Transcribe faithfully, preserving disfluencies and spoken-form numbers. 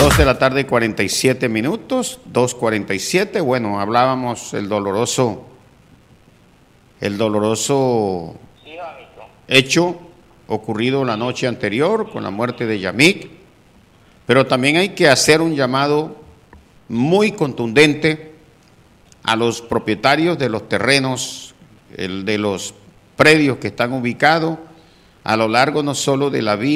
dos de la tarde, cuarenta y siete minutos, dos cuarenta y siete. Bueno, hablábamos el doloroso, el doloroso hecho ocurrido la noche anterior con la muerte de Yamik, pero también hay que hacer un llamado muy contundente a los propietarios de los terrenos, el de los predios que están ubicados a lo largo no solo de la vía